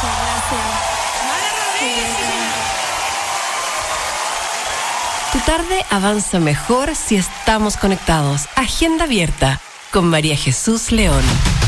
Muchas gracias. Tu tarde avanza mejor si estamos conectados. Agenda abierta con María Jesús León.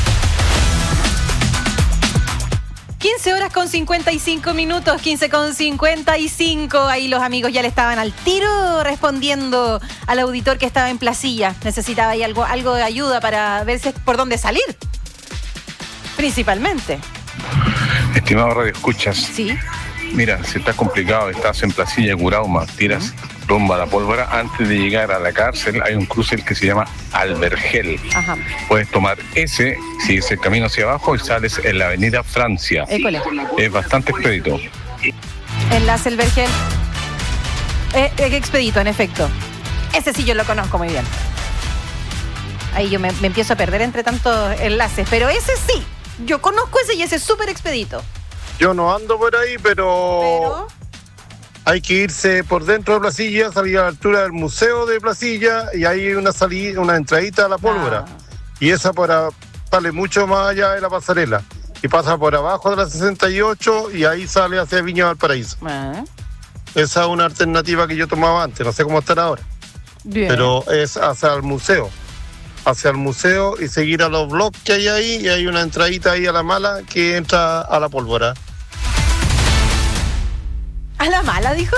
15 horas con 55 minutos, 15 con 55. Ahí los amigos ya le estaban al tiro respondiendo al auditor que estaba en Placilla. Necesitaba ahí algo de ayuda para ver por dónde salir. Principalmente. Estimado Radio Escuchas. Sí. Mira, si está complicado, estás en Placilla, Curauma, tiras rumbo a La Pólvora. Antes de llegar a la cárcel hay un cruce que se llama Albergel. Ajá. Puedes tomar ese, sigues el camino hacia abajo y sales en la avenida Francia. École. Es bastante expedito. Enlace Albergel. Expedito, en efecto. Ese sí yo lo conozco muy bien. Ahí yo me empiezo a perder entre tantos enlaces, pero ese sí, yo conozco ese y ese es súper expedito. Yo no ando por ahí, pero hay que irse por dentro de Placilla, salir a la altura del Museo de Placilla y hay una entradita a La Pólvora. Y esa sale mucho más allá de la pasarela. Y pasa por abajo de la 68 y ahí sale hacia Viña Valparaíso. Esa es una alternativa que yo tomaba antes, no sé cómo estará ahora. Bien. Pero es hacia el museo. Hacia el museo y seguir a los bloques que hay ahí y hay una entradita ahí a la mala que entra a La Pólvora. ¿A la mala, dijo?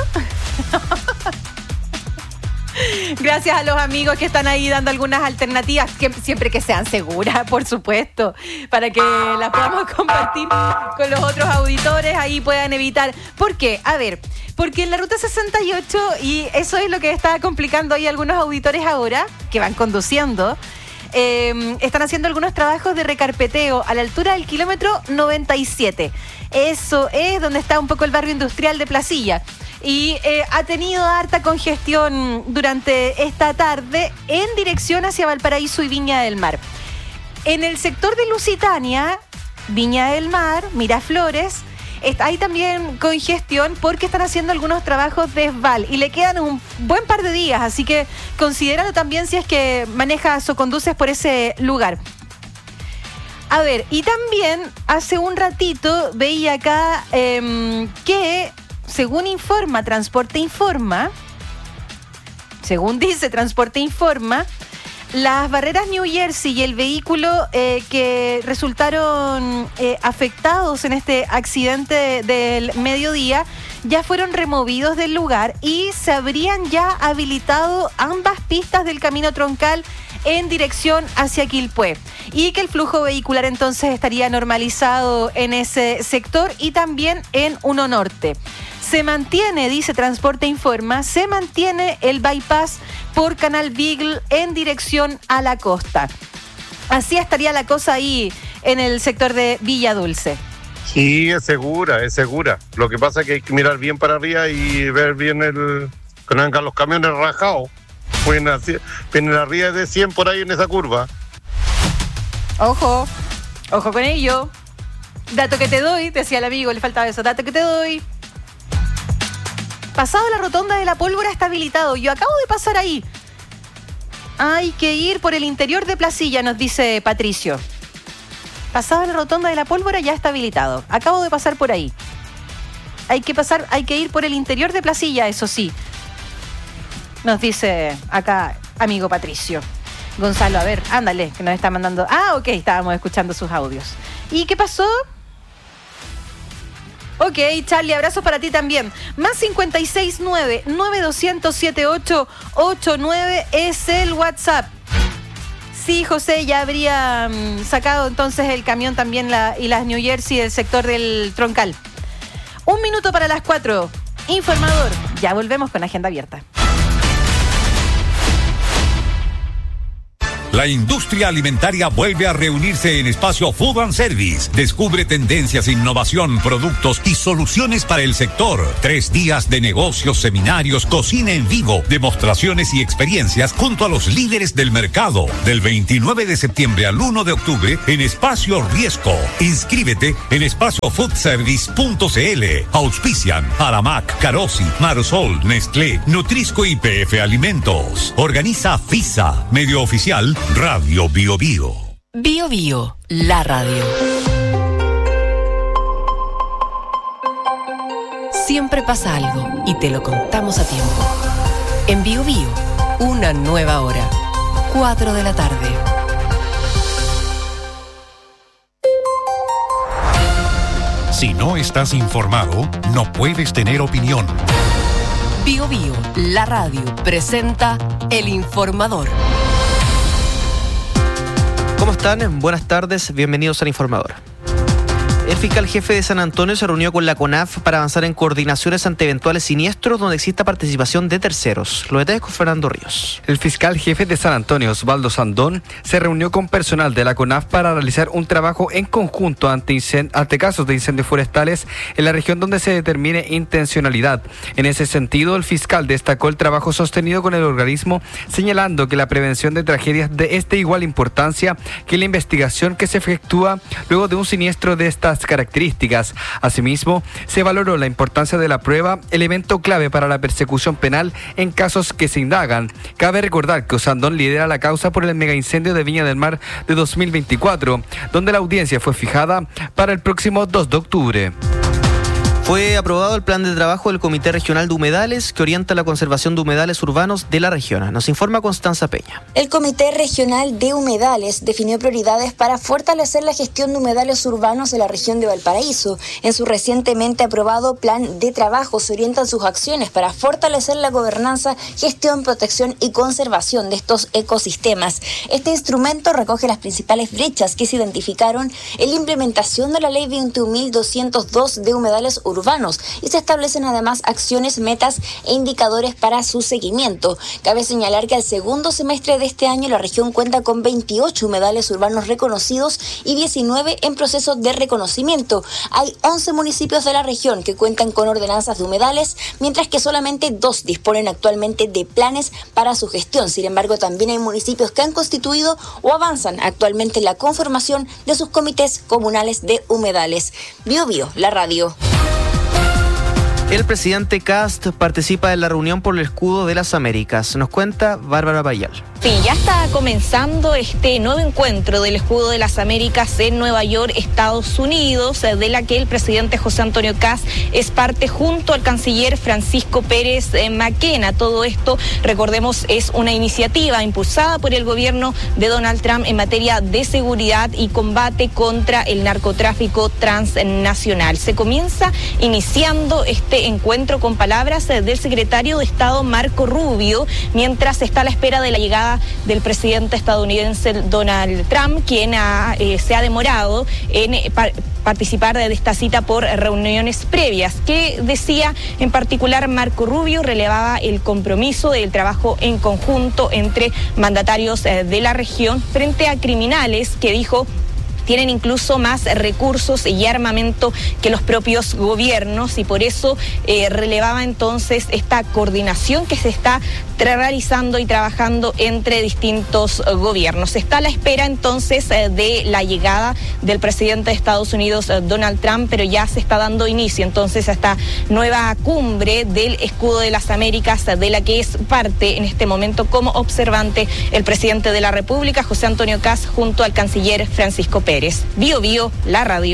Gracias a los amigos que están ahí dando algunas alternativas, siempre que sean seguras, por supuesto, para que las podamos compartir con los otros auditores, ahí puedan evitar. ¿Por qué? A ver, porque en la Ruta 68, y eso es lo que está complicando ahí algunos auditores ahora, que van conduciendo, están haciendo algunos trabajos de recarpeteo a la altura del kilómetro 97. Eso es donde está un poco el barrio industrial de Placilla. Y ha tenido harta congestión durante esta tarde en dirección hacia Valparaíso y Viña del Mar. En el sector de Lusitania, Viña del Mar, Miraflores, hay también congestión porque están haciendo algunos trabajos de esval y le quedan un buen par de días, así que considéralo también si es que manejas o conduces por ese lugar. A ver, y también hace un ratito veía acá que, según informa Transporte Informa, según dice Transporte Informa, las barreras New Jersey y el vehículo que resultaron afectados en este accidente del mediodía ya fueron removidos del lugar y se habrían ya habilitado ambas pistas del camino troncal en dirección hacia Quilpué y que el flujo vehicular entonces estaría normalizado en ese sector y también en Uno Norte. Se mantiene, dice Transporte Informa, se mantiene el bypass por Canal Beagle en dirección a la costa. Así estaría la cosa ahí en el sector de Villa Dulce. Sí, es segura, es segura. Lo que pasa es que hay que mirar bien para arriba y ver bien que no vengan los camiones rajados. Vienen arriba de 100 por ahí en esa curva. Ojo con ello. Dato que te doy, decía el amigo, le faltaba eso. Dato que te doy. Pasado la rotonda de La Pólvora está habilitado. Yo acabo de pasar ahí. Hay que ir por el interior de Placilla, nos dice Patricio. Pasado la rotonda de La Pólvora ya está habilitado. Acabo de pasar por ahí. Hay que ir por el interior de Placilla, eso sí. Nos dice acá, amigo Patricio. Gonzalo, a ver, ándale, que nos está mandando. Ah, ok, estábamos escuchando sus audios. ¿Y qué pasó? Ok, Charlie, abrazos para ti también. Más 569-9200-7889 es el WhatsApp. Sí, José, ya habría sacado entonces el camión también y las New Jersey del sector del Troncal. 1 minuto para las 4. Informador. Ya volvemos con Agenda Abierta. La industria alimentaria vuelve a reunirse en Espacio Food and Service. Descubre tendencias, innovación, productos y soluciones para el sector. 3 días de negocios, seminarios, cocina en vivo, demostraciones y experiencias junto a los líderes del mercado. Del 29 de septiembre al 1 de octubre en Espacio Riesco. Inscríbete en espaciofoodservice.cl. Auspician Aramac, Carosi, Marsol, Nestlé, Nutrisco y PF Alimentos. Organiza FISA, medio oficial Radio Bio Bio. Bio Bio, la radio. siempre pasa algo y te lo contamos a tiempo. En Bio Bio, una nueva hora. 4 de la tarde. Si no estás informado, no puedes tener opinión. Bio Bio, la radio, presenta El Informador. ¿Cómo están? Buenas tardes, bienvenidos al Informador. El fiscal jefe de San Antonio se reunió con la CONAF para avanzar en coordinaciones ante eventuales siniestros donde exista participación de terceros. Los detalles con Fernando Ríos. El fiscal jefe de San Antonio, Osvaldo Sandón, se reunió con personal de la CONAF para realizar un trabajo en conjunto ante casos de incendios forestales en la región donde se determine intencionalidad. En ese sentido, el fiscal destacó el trabajo sostenido con el organismo, señalando que la prevención de tragedias es de igual importancia que la investigación que se efectúa luego de un siniestro de estas características. Asimismo, se valoró la importancia de la prueba, elemento clave para la persecución penal en casos que se indagan. Cabe recordar que Osandón lidera la causa por el megaincendio de Viña del Mar de 2024, donde la audiencia fue fijada para el próximo 2 de octubre. Fue aprobado el plan de trabajo del Comité Regional de Humedales que orienta la conservación de humedales urbanos de la región. Nos informa Constanza Peña. El Comité Regional de Humedales definió prioridades para fortalecer la gestión de humedales urbanos de la región de Valparaíso. En su recientemente aprobado plan de trabajo se orientan sus acciones para fortalecer la gobernanza, gestión, protección y conservación de estos ecosistemas. Este instrumento recoge las principales brechas que se identificaron en la implementación de la Ley 21.202 de humedales urbanos y se establecen además acciones, metas e indicadores para su seguimiento. Cabe señalar que al segundo semestre de este año la región cuenta con 28 humedales urbanos reconocidos y 19 en proceso de reconocimiento. Hay 11 municipios de la región que cuentan con ordenanzas de humedales, mientras que solamente 2 disponen actualmente de planes para su gestión. Sin embargo, también hay municipios que han constituido o avanzan actualmente en la conformación de sus comités comunales de humedales. Bio Bio, la radio. El presidente Kast participa en la reunión por el escudo de las Américas. Nos cuenta Bárbara Bayal. Sí, ya está comenzando este nuevo encuentro del Escudo de las Américas en Nueva York, Estados Unidos, de la que el presidente José Antonio Kast es parte junto al canciller Francisco Pérez Maquena. Todo esto, recordemos, es una iniciativa impulsada por el gobierno de Donald Trump en materia de seguridad y combate contra el narcotráfico transnacional. Se comienza iniciando este encuentro con palabras del secretario de Estado Marco Rubio, mientras está a la espera de la llegada del presidente estadounidense Donald Trump, quien se ha demorado en participar de esta cita por reuniones previas. Que decía en particular Marco Rubio, relevaba el compromiso del trabajo en conjunto entre mandatarios de la región frente a criminales que dijo tienen incluso más recursos y armamento que los propios gobiernos, y por eso relevaba entonces esta coordinación que se está realizando y trabajando entre distintos gobiernos. Está a la espera entonces de la llegada del presidente de Estados Unidos, Donald Trump, pero ya se está dando inicio entonces a esta nueva cumbre del Escudo de las Américas, de la que es parte en este momento como observante el presidente de la República, José Antonio Kast, junto al canciller Francisco Pérez. Bio Bio, la radio.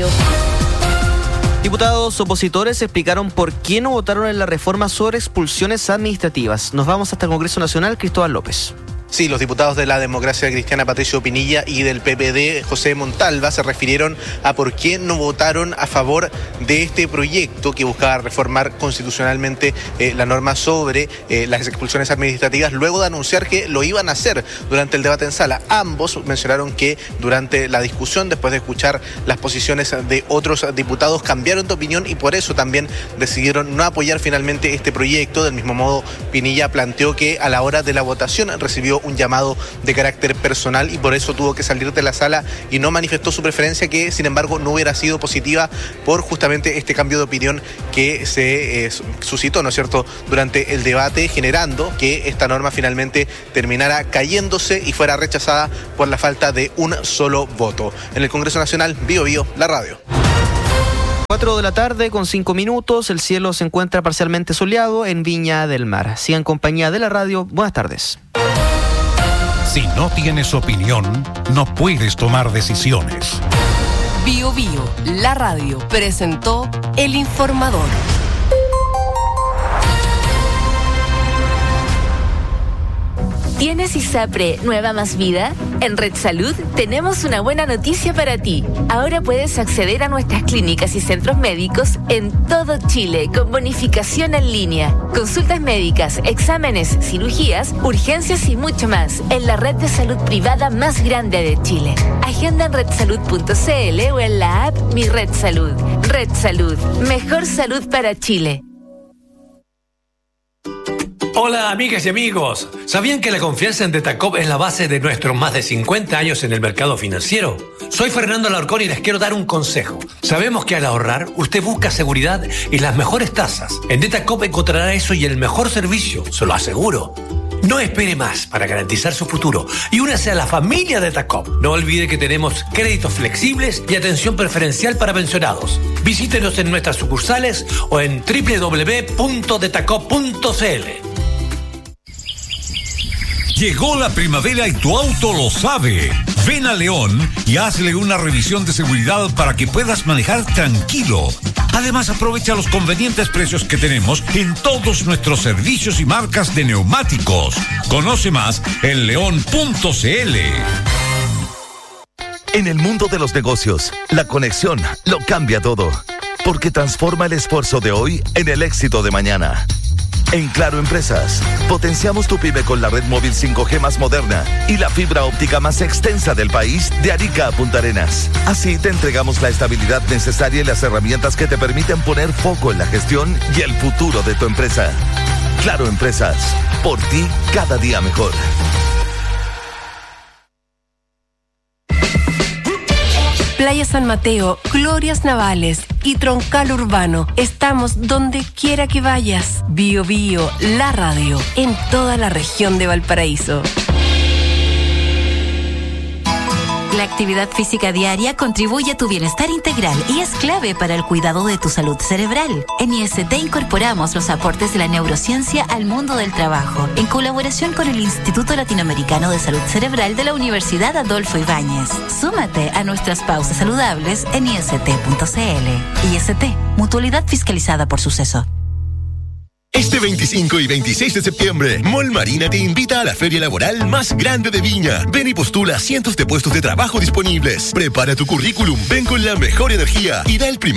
Diputados opositores explicaron por qué no votaron en la reforma sobre expulsiones administrativas. Nos vamos hasta el Congreso Nacional, Cristóbal López. Sí, los diputados de la Democracia Cristiana Patricio Pinilla y del PPD José Montalva se refirieron a por qué no votaron a favor de este proyecto que buscaba reformar constitucionalmente la norma sobre las expulsiones administrativas, luego de anunciar que lo iban a hacer durante el debate en sala. Ambos mencionaron que durante la discusión, después de escuchar las posiciones de otros diputados, cambiaron de opinión y por eso también decidieron no apoyar finalmente este proyecto. Del mismo modo, Pinilla planteó que a la hora de la votación recibió un llamado de carácter personal y por eso tuvo que salir de la sala y no manifestó su preferencia, que sin embargo no hubiera sido positiva por justamente este cambio de opinión que se suscitó, ¿no es cierto?, durante el debate, generando que esta norma finalmente terminara cayéndose y fuera rechazada por la falta de un solo voto. En el Congreso Nacional, Bio Bio, la radio. 4 de la tarde con 5 minutos, el cielo se encuentra parcialmente soleado en Viña del Mar. Sigan en compañía de la radio, buenas tardes. Si no tienes opinión, no puedes tomar decisiones. Bio Bio, la radio, presentó El Informador. ¿Tienes ISAPRE Nueva Más Vida? En Red Salud tenemos una buena noticia para ti. Ahora puedes acceder a nuestras clínicas y centros médicos en todo Chile con bonificación en línea. Consultas médicas, exámenes, cirugías, urgencias y mucho más en la red de salud privada más grande de Chile. Agenda en redsalud.cl o en la app Mi Red Salud. Red Salud, mejor salud para Chile. Hola amigas y amigos, ¿sabían que la confianza en Detacop es la base de nuestros más de 50 años en el mercado financiero? Soy Fernando Alarcón y les quiero dar un consejo. Sabemos que al ahorrar, usted busca seguridad y las mejores tasas. En Detacop encontrará eso y el mejor servicio, se lo aseguro. No espere más para garantizar su futuro y únase a la familia Detacop. No olvide que tenemos créditos flexibles y atención preferencial para pensionados. Visítenos en nuestras sucursales o en www.detacop.cl. Llegó la primavera y tu auto lo sabe. Ven a León y hazle una revisión de seguridad para que puedas manejar tranquilo. Además, aprovecha los convenientes precios que tenemos en todos nuestros servicios y marcas de neumáticos. Conoce más en león.cl. En el mundo de los negocios, la conexión lo cambia todo, porque transforma el esfuerzo de hoy en el éxito de mañana. En Claro Empresas, potenciamos tu pyme con la red móvil 5G más moderna y la fibra óptica más extensa del país de Arica a Punta Arenas. Así te entregamos la estabilidad necesaria y las herramientas que te permiten poner foco en la gestión y el futuro de tu empresa. Claro Empresas, por ti cada día mejor. Playa San Mateo, Glorias Navales y Troncal Urbano. Estamos donde quiera que vayas. Bio Bio, la radio, en toda la región de Valparaíso. La actividad física diaria contribuye a tu bienestar integral y es clave para el cuidado de tu salud cerebral. En IST incorporamos los aportes de la neurociencia al mundo del trabajo, en colaboración con el Instituto Latinoamericano de Salud Cerebral de la Universidad Adolfo Ibáñez. Súmate a nuestras pausas saludables en ist.cl. IST, mutualidad fiscalizada por Suceso. Este 25 y 26 de septiembre, Mall Marina te invita a la feria laboral más grande de Viña. Ven y postula cientos de puestos de trabajo disponibles. Prepara tu currículum, ven con la mejor energía y da el primer